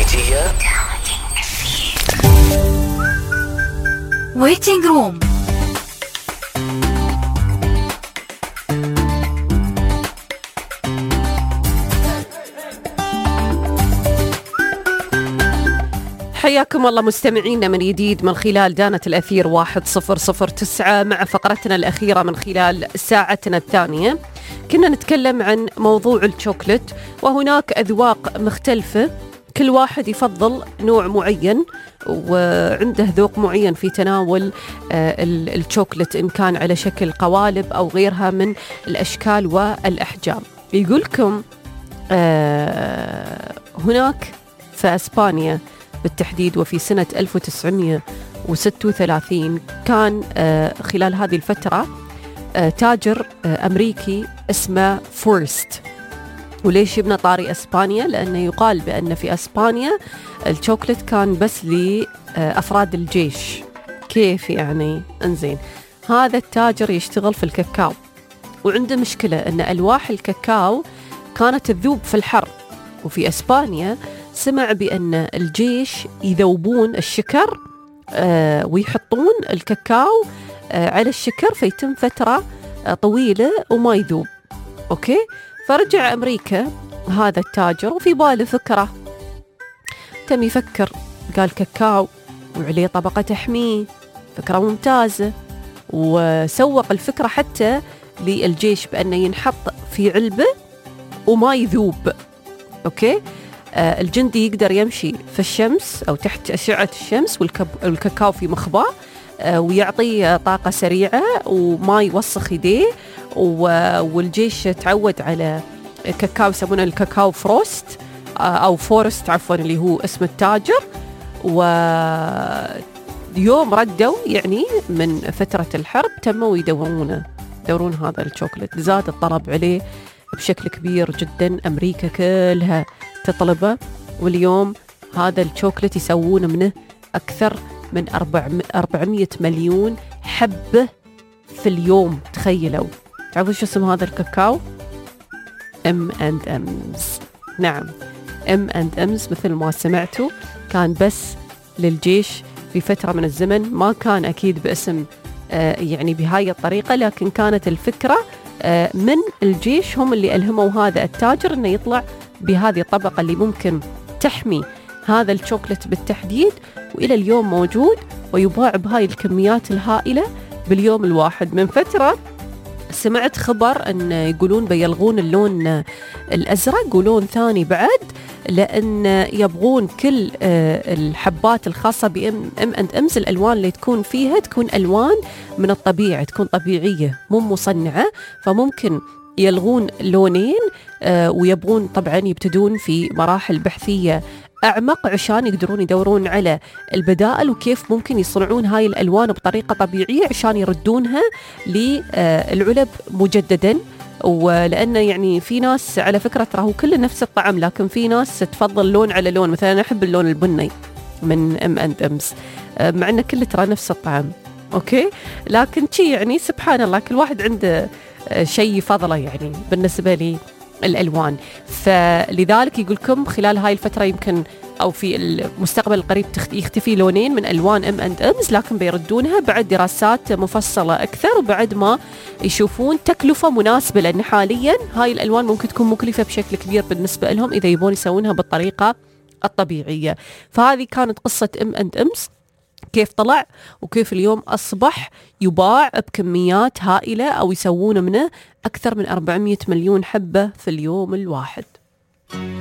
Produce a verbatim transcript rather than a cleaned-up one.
توقيتية ويتنج روم. حياكم الله مستمعينا من جديد من خلال دانة الأثير واحد صفر صفر تسعة مع فقرتنا الأخيرة من خلال ساعتنا الثانية. كنا نتكلم عن موضوع الشوكولات، وهناك أذواق مختلفة، كل واحد يفضل نوع معين وعنده ذوق معين في تناول الشوكولات، إن كان على شكل قوالب أو غيرها من الأشكال والأحجام. يقولكم هناك في أسبانيا بالتحديد وفي سنة ألف وتسعمائة وستة وثلاثين كان خلال هذه الفترة تاجر أمريكي اسمه فورست. وليش يبنى طاري أسبانيا؟ لأنه يقال بأن في أسبانيا الشوكولات كان بس لأفراد الجيش. كيف يعني؟ انزين، هذا التاجر يشتغل في الكاكاو، وعنده مشكلة أن ألواح الكاكاو كانت تذوب في الحر، وفي أسبانيا سمع بأن الجيش يذوبون الشكر آه ويحطون الكاكاو آه على الشكر، فيتم فترة آه طويلة وما يذوب. أوكي، فرجع أمريكا هذا التاجر وفي باله فكرة، تم يفكر، قال كاكاو وعليه طبقة تحميه، فكرة ممتازة، وسوق الفكرة حتى للجيش بأنه ينحط في علبة وما يذوب. أوكي، آه الجندي يقدر يمشي في الشمس أو تحت أشعة الشمس والكاكاو في مخبأ آه ويعطي طاقة سريعة وما يوسخ يديه، والجيش تعود على كاكاو يسمونه الكاكاو فروست آه أو فورست عفوا اللي هو اسم التاجر. ويوم ردوا يعني من فترة الحرب تموا يدورونه يدورون هذا الشوكولات، زاد الطلب عليه بشكل كبير جدا، أمريكا كلها تطلبه، واليوم هذا الشوكولات يسوون منه أكثر من أربعمائة مليون حبة في اليوم. تخيلوا، تعرفوا شو اسم هذا الكاكاو؟ إم أند إمز. نعم، إم أند إمز مثل ما سمعتوا كان بس للجيش في فترة من الزمن، ما كان أكيد باسم آه يعني بهاي الطريقة، لكن كانت الفكرة آه من الجيش، هم اللي ألهموا هذا التاجر أنه يطلع بهذه الطبقة اللي ممكن تحمي هذا الشوكولات بالتحديد، وإلى اليوم موجود ويباع بهاي الكميات الهائلة باليوم الواحد. من فترة سمعت خبر أن يقولون بيلغون اللون الأزرق ولون ثاني بعد، لأن يبغون كل الحبات الخاصة بإم إم أند إمز الألوان اللي تكون فيها تكون ألوان من الطبيعة، تكون طبيعية مو مصنعة، فممكن يلغون لونين آه ويبغون طبعا يبتدون في مراحل بحثية أعمق عشان يقدرون يدورون على البدائل وكيف ممكن يصنعون هاي الألوان بطريقة طبيعية عشان يردونها للعلب مجددا. ولأنه يعني في ناس على فكرة ترى هو كله نفس الطعم، لكن في ناس تفضل لون على لون، مثلا أنا أحب اللون البني من إم أند إمز آه مع أنه كله ترى نفس الطعم. أوكي، لكن شي يعني سبحان الله كل واحد عنده شيء فضله يعني بالنسبة لي الألوان. فلذلك يقولكم خلال هاي الفترة يمكن أو في المستقبل القريب يختفي لونين من ألوان إم أند إمز، لكن بيردونها بعد دراسات مفصلة أكثر وبعد ما يشوفون تكلفة مناسبة، لأن حاليا هاي الألوان ممكن تكون مكلفة بشكل كبير بالنسبة لهم إذا يبون يسوونها بالطريقة الطبيعية. فهذه كانت قصة إم أند إمز، كيف طلع وكيف اليوم أصبح يباع بكميات هائلة أو يسوون منه أكثر من أربعمائة مليون حبة في اليوم الواحد.